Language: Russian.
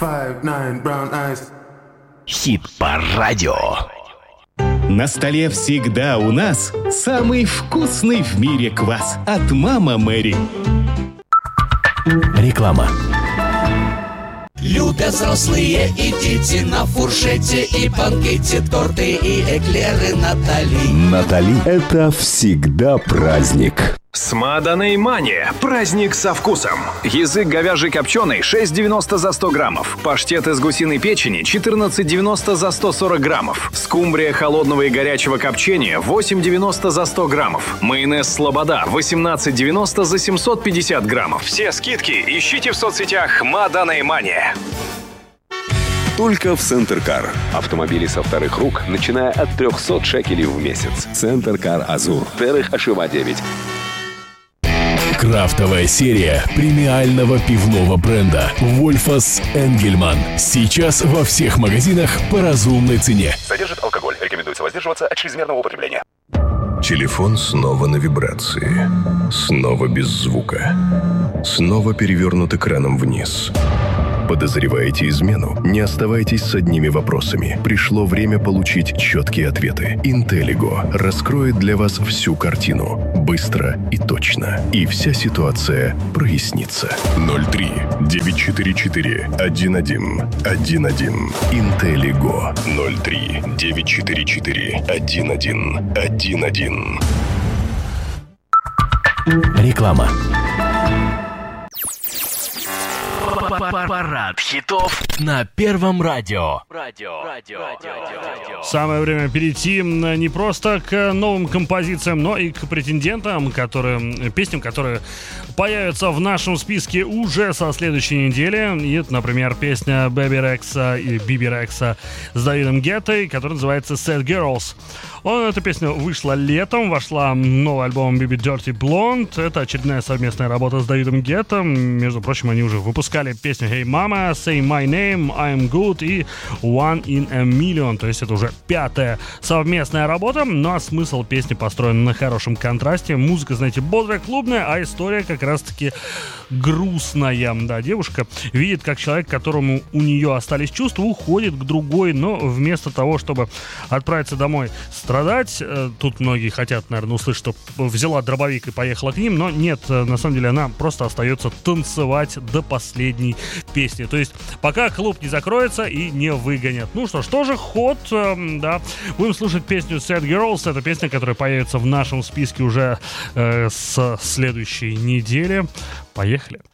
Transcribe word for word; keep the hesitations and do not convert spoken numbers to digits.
five, nine, brown eyes. Хит-парадио. На столе всегда у нас самый вкусный в мире квас от Мама Мэри. Реклама. Любят взрослые и дети на фуршете и банкете, торты и эклеры Натали. Натали – это всегда праздник. Смаданой мания. Праздник со вкусом. Язык говяжий копченый шесть девяносто за сто граммов. Паштет из гусиной печени четырнадцать девяносто за сто сорок граммов. Скумбрия холодного и горячего копчения восемь девяносто за сто граммов. Майонез Слобода восемнадцать девяносто за семьсот пятьдесят граммов. Все скидки ищите в соцсетях Смаданой мания. Только в Центркар. Автомобили со вторых рук, начиная от триста шекелей в месяц. Центркар Азур. Терых Ашива девять. Крафтовая серия премиального пивного бренда Wolfas Engelmann. Сейчас во всех магазинах по разумной цене. Содержит алкоголь. Рекомендуется воздерживаться от чрезмерного употребления. Телефон снова на вибрации. Снова без звука. Снова перевернут экраном вниз. Подозреваете измену? Не оставайтесь с одними вопросами. Пришло время получить четкие ответы. Интеллиго раскроет для вас всю картину. Быстро и точно. И вся ситуация прояснится. ноль три девять четыре четыре один один один один. Интеллиго. ноль три девять четыре четыре один один один один. Реклама. Парад хитов на Первом радио. Самое время перейти не просто к новым композициям, но и к претендентам, которые, песням, которые появятся в нашем списке уже со следующей недели. И это, например, песня Бэби Рекса и Биби Рекса с Давидом Геттой, которая называется Sad Girls. Он, эта песня вышла летом, вошла в новый альбом Bibi Dirty Blonde. Это очередная совместная работа с Давидом Гетто. Между прочим, они уже выпускали песню Hey Mama, Say My Name, I'm Good и One in a Million. То есть это уже пятая совместная работа. Ну а смысл песни построен на хорошем контрасте. Музыка, знаете, бодрая, клубная, а история как раз-таки грустная. Да, девушка видит, как человек, которому у нее остались чувства, уходит к другой, но вместо того, чтобы отправиться домой страдать, тут многие хотят, наверное, услышать, что взяла дробовик и поехала к ним, но нет, на самом деле она просто остается танцевать до последней песни. То есть пока клуб не закроется и не выгонят. Ну что ж, тоже ход, да. Будем слушать песню Sad Girls. Это песня, которая появится в нашем списке уже э, с следующей недели. Поехали.